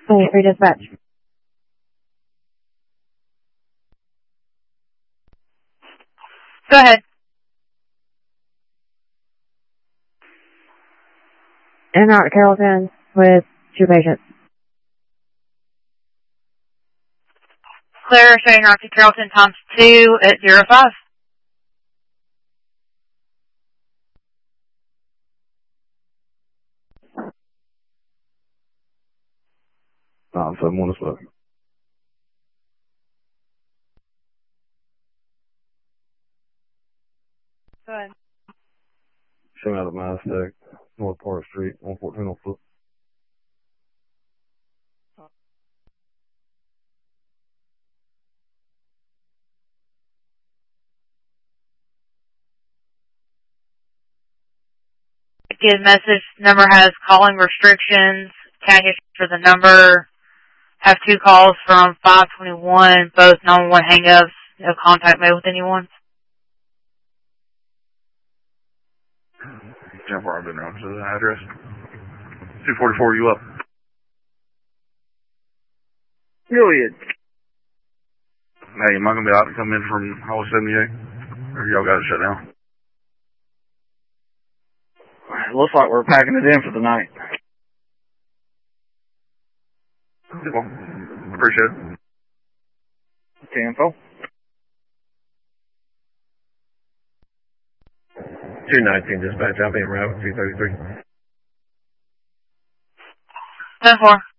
23 dispatch. Go ahead. En route to Carrollton with 2 patients. Clear, showing route to Carrollton times 2 at 05. So I'm on this way. Go ahead. Showing out of Maztec, North Park Street, 114 on foot. Get message number has calling restrictions. Tag it for the number. Have 2 calls from 521, both 911 hang-ups. No contact made with anyone. How far I've been around to the address? 244, you up? Go ahead. Hey, am I going to be out to come in from Highway 78? Or y'all got it shut down? It looks like we're packing it in for the night. Well, appreciate it. 10-4. 219 dispatch, I'll be in route 233. 10-4.